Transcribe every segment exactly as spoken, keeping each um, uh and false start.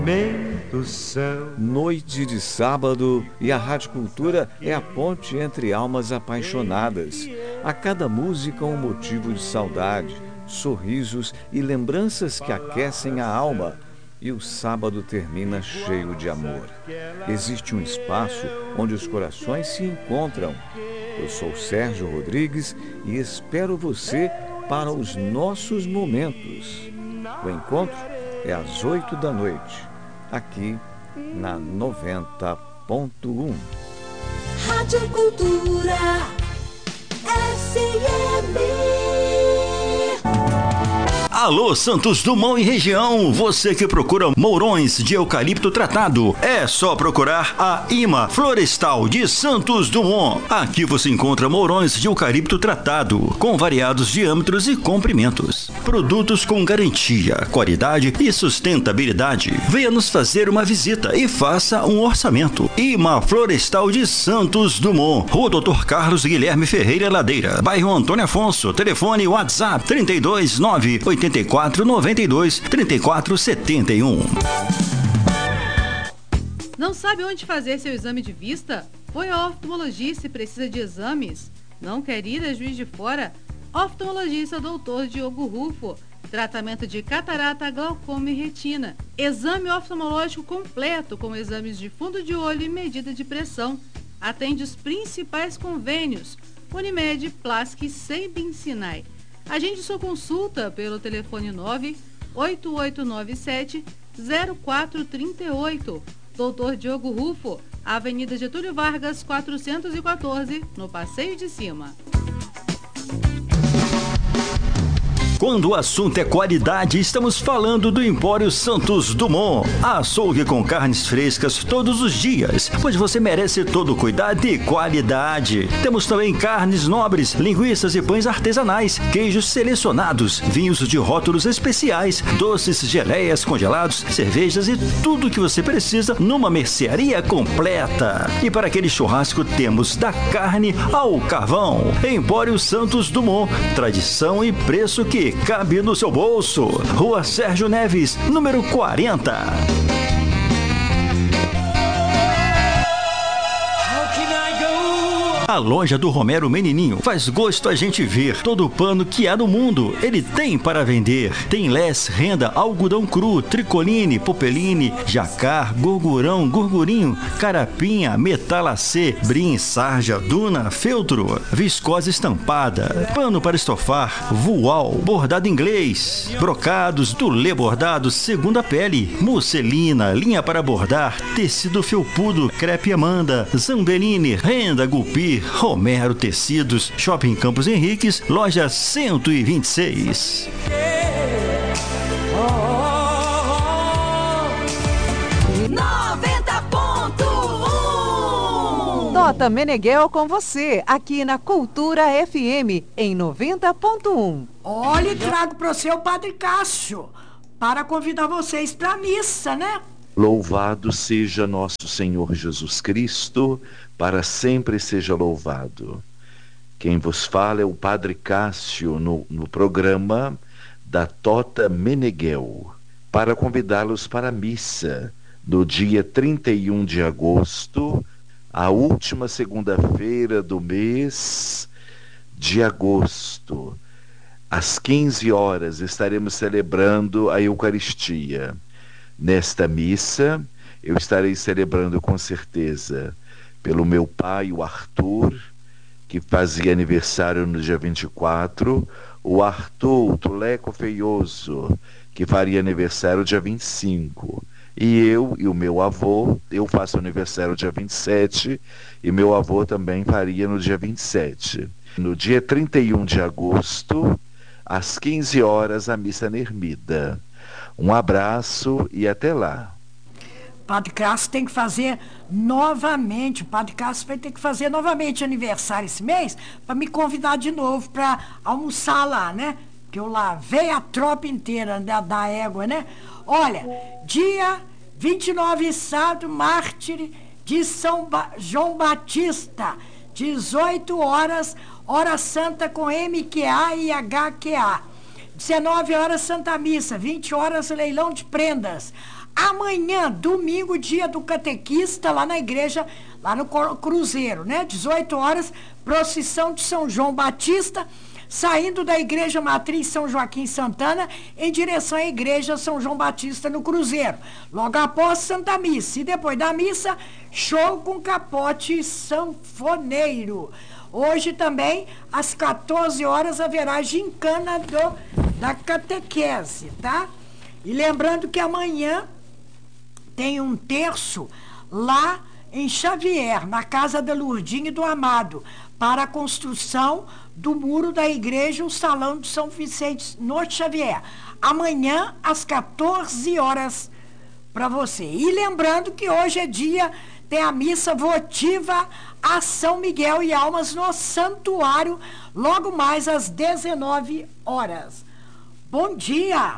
do céu. Noite de sábado e a Rádio Cultura é a ponte entre almas apaixonadas. A cada música um motivo de saudade, sorrisos e lembranças que aquecem a alma. E o sábado termina cheio de amor. Existe um espaço onde os corações se encontram. Eu sou Sérgio Rodrigues e espero você para os nossos momentos. O encontro é às oito da noite, aqui na noventa ponto um. Rádio Cultura F M. Alô, Santos Dumont e região, você que procura mourões de eucalipto tratado, é só procurar a IMA Florestal de Santos Dumont. Aqui você encontra mourões de eucalipto tratado, com variados diâmetros e comprimentos. Produtos com garantia, qualidade e sustentabilidade. Venha nos fazer uma visita e faça um orçamento. IMA Florestal de Santos Dumont, Rua doutor Carlos Guilherme Ferreira Ladeira, bairro Antônio Afonso, telefone WhatsApp trinta e dois, nove oitenta e quatro, noventa e dois, trinta e quatro, setenta e um. Não sabe onde fazer seu exame de vista? Foi ao oftalmologista e precisa de exames? Não quer ir a Juiz de Fora? Oftalmologista doutor Diogo Rufo. Tratamento de catarata, glaucoma e retina. Exame oftalmológico completo com exames de fundo de olho e medida de pressão. Atende os principais convênios: Unimed, Plasc e Sembin Sinai. Agende sua consulta pelo telefone nove oito oito nove sete, zero quatro três oito. doutor Diogo Rufo, Avenida Getúlio Vargas, quatrocentos e quatorze, no Passeio de Cima. Quando o assunto é qualidade, estamos falando do Empório Santos Dumont. Açougue com carnes frescas todos os dias, pois você merece todo cuidado e qualidade. Temos também carnes nobres, linguiças e pães artesanais, queijos selecionados, vinhos de rótulos especiais, doces, geleias, congelados, cervejas e tudo que você precisa numa mercearia completa. E para aquele churrasco temos da carne ao carvão. Empório Santos Dumont, tradição e preço que cabe no seu bolso. Rua Sérgio Neves, número quarenta. A loja do Romero Menininho faz gosto a gente ver. Todo o pano que há no mundo, ele tem para vender. Tem lés, renda, algodão cru, tricoline, popeline, jacar, gorgurão, gorgurinho, carapinha, metalacê, brim, sarja, duna, feltro, viscose estampada, pano para estofar, voal, bordado inglês, brocados, dulê bordado, segunda pele, musselina, linha para bordar, tecido felpudo, crepe amanda, zambeline, renda, gupir, Romero Tecidos, Shopping Campos Henriques, loja cento e vinte e seis. noventa ponto um. Tota Meneghel com você, aqui na Cultura F M, em noventa ponto um. Olha, e trago para você o Padre Cássio, para convidar vocês para a missa, né? Louvado seja nosso Senhor Jesus Cristo, para sempre seja louvado. Quem vos fala é o Padre Cássio no, no programa da Tota Meneghel, para convidá-los para a missa no dia trinta e um de agosto, a última segunda-feira do mês de agosto. Às quinze horas estaremos celebrando a Eucaristia. Nesta missa, eu estarei celebrando com certeza pelo meu pai, o Arthur, que fazia aniversário no dia vinte e quatro, o Arthur, o Tuleco Feioso, que faria aniversário dia vinte e cinco, e eu e o meu avô, eu faço aniversário dia vinte e sete, e meu avô também faria no dia vinte e sete. No dia trinta e um de agosto, às quinze horas, a missa na ermida. Um abraço e até lá. Padre Cássio tem que fazer novamente, o Padre Cássio vai ter que fazer novamente aniversário esse mês, para me convidar de novo para almoçar lá, né? Que eu lavei a tropa inteira da, da égua, né? Olha, dia vinte e nove, sábado, mártir de São ba- João Batista, dezoito horas, hora santa com M Q A e H Q A. dezenove horas, Santa Missa. vinte horas, leilão de prendas. Amanhã, domingo, dia do catequista, lá na igreja, lá no Cruzeiro, né? dezoito horas, procissão de São João Batista, saindo da igreja matriz São Joaquim Santana, em direção à igreja São João Batista no Cruzeiro. Logo após Santa Missa. E depois da missa, show com capote sanfoneiro. Hoje também, às quatorze horas, haverá gincana do, da catequese, tá? E lembrando que amanhã tem um terço lá em Xavier, na casa da Lourdinha e do Amado, para a construção do muro da igreja, o Salão de São Vicente, no Xavier. Amanhã, às quatorze horas, para você. E lembrando que hoje é dia, tem a missa votiva a São Miguel e Almas no santuário, logo mais às dezenove horas. Bom dia!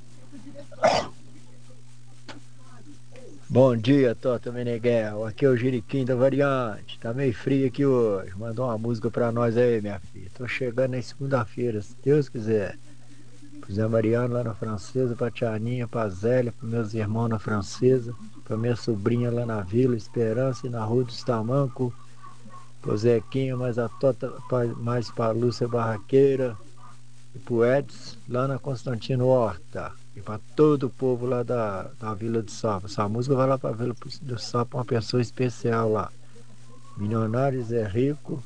Bom dia, Tota Meneghel. Aqui é o Jiriquim da Variante. Tá meio frio aqui hoje. Mandou uma música pra nós aí, minha filha. Tô chegando aí segunda-feira, se Deus quiser. Pro Zé Mariano lá na Francesa, pra Tia Aninha, pra Zélia, pros meus irmãos na Francesa, pra minha sobrinha lá na Vila Esperança e na Rua dos Tamancos, pro Zequinha, mais a Tota, mais pra Lúcia Barraqueira e pro Edson, lá na Constantino Horta. E para todo o povo lá da, da Vila do Sapo. Essa música vai lá para a Vila do Sapo, uma pessoa especial lá. Milionários é rico.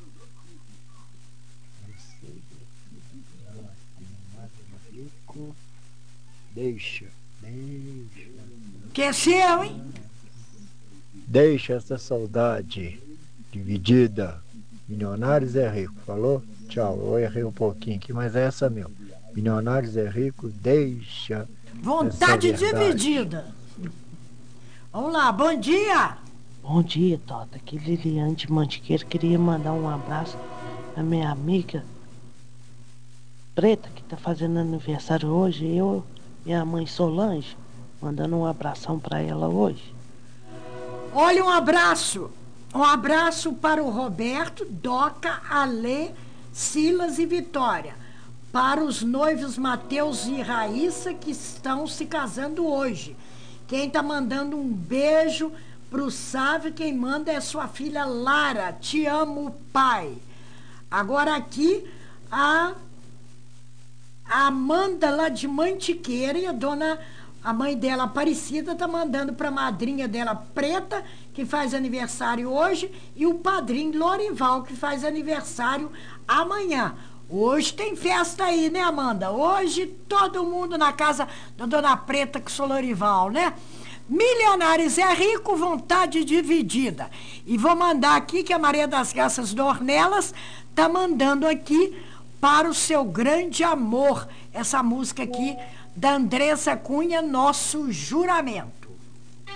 Deixa, deixa. Esqueceu, hein? Deixa essa saudade dividida. Milionários é rico. Falou? Tchau. Eu errei um pouquinho aqui, mas é essa mesmo. Milionários é rico, deixa. Vontade dividida. Vamos lá, bom dia. Bom dia, Tota. Aqui Liliane de Mantiqueira. Queria mandar um abraço à minha amiga Preta, que tá fazendo aniversário hoje. Eu e a mãe Solange, mandando um abração para ela hoje. Olha, um abraço. Um abraço para o Roberto, Doca, Alê, Silas e Vitória. Para os noivos Mateus e Raíssa, que estão se casando hoje. Quem está mandando um beijo para o Sávio, quem manda é sua filha Lara. Te amo, pai. Agora aqui, a, a Amanda lá de Mantiqueira, e a dona, a mãe dela, Aparecida, está mandando para a madrinha dela, Preta, que faz aniversário hoje, e o padrinho Lorival, que faz aniversário amanhã. Hoje tem festa aí, né, Amanda? Hoje todo mundo na casa da Dona Preta com o Lorival, né? Milionários é rico, vontade dividida. E vou mandar aqui que a Maria das Graças Dornelas tá mandando aqui para o seu grande amor. Essa música aqui da Andressa Cunha, Nosso Juramento.